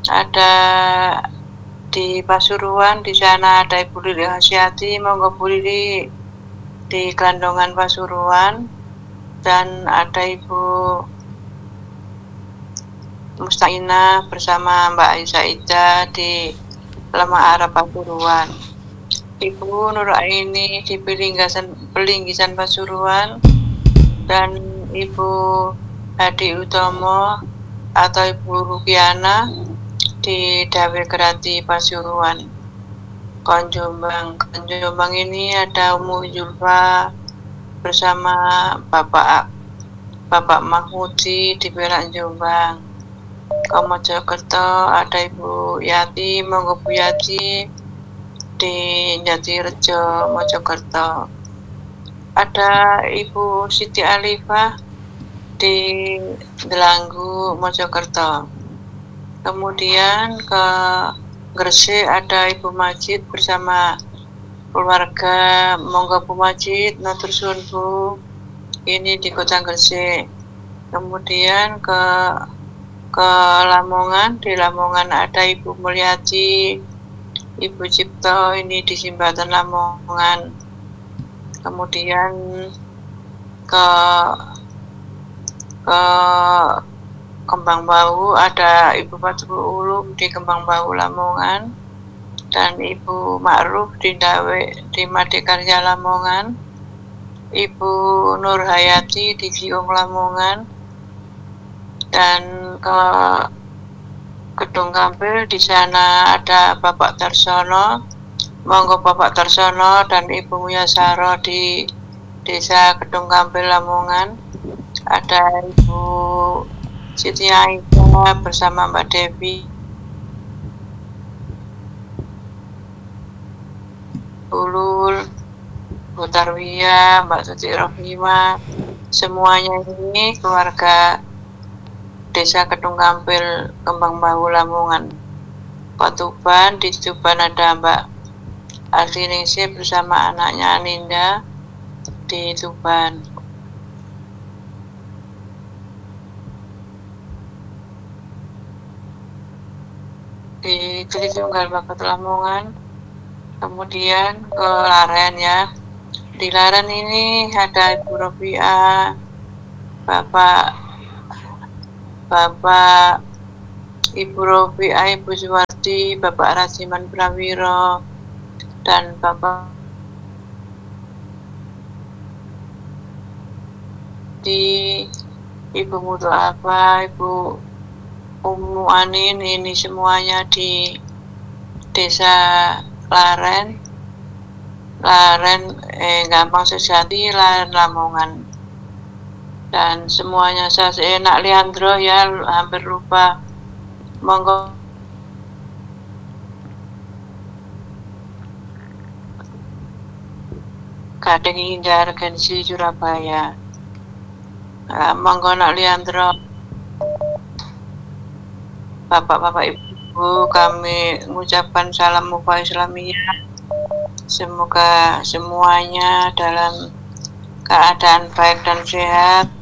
ada di Pasuruan, di sana ada Ibu Lili Hasyati, monggo Bu Lili di Gandongan Pasuruan, dan ada Ibu Mustaina bersama Mbak Aisyah Ida di Lemah Arab Pasuruan. Ibu Nur Aini di Pelinggisan Pasuruan, dan Ibu Hadi Utomo atau Ibu Rukiana di Dawe Gerati Pasuruan. Konjombang ini ada Umu Julfa bersama Bapak Mahmudi di Perak Jombang. Ke Mojokerto ada Ibu Yati, monggo Bu Yati di Jatirejo Mojokerto. Ada Ibu Siti Alifah di Delanggu Mojokerto. Kemudian ke Gresik ada Ibu Majid bersama keluarga, monggo Bu Majid matur suwun Bu, ini di Kota Gresik. Kemudian ke Lamongan, di Lamongan ada Ibu Mulyati, Ibu Cipto, ini di Simbatan Lamongan. Kemudian ke Kembang Bau ada Ibu Fatul Ulum di Kembang Bau Lamongan, dan Ibu Ma'ruf di Madekarya Lamongan, Ibu Nur Hayati di Giung Lamongan, dan ke Gedung Kampil, di sana ada Bapak Tarsono, monggo Bapak Tarsono dan Ibu Muyasaro di Desa Gedung Kampil Lamongan. Ada Ibu Siti Aisyah bersama Mbak Devi, Ulul, Bu Tarwiyah, Mbak Tuti Rohima, semuanya ini keluarga Desa Gedung Kampil, Kembang Bau Lamongan. Tuban, di Tuban ada Mbak Artiningsih bersama anaknya Aninda di Tuban. Di Tunggal Bakat Lamongan. Kemudian ke Laren ya. Di Laren ini ada Ibu Robiah, Bapak Ibu Robiah, Ibu Suwardi, Bapak Rasiman Prawiro, dan Bapak di Ibu Mutu apa, Ibu Umu Anin, ini semuanya di Desa Laren Gampang Sejati, Laren Lamongan. Dan semuanya saya enak Leandro ya, hampir lupa, monggo Gading Indah Regensi Surabaya. Monggo nak Leandro, Bapak-bapak Ibu, kami mengucapkan salam Mufa Islamiyah. Semoga semuanya dalam keadaan baik dan sehat,